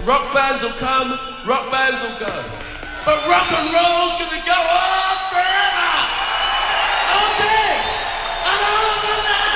Rock bands will come, rock bands will go. But rock and roll's gonna go on!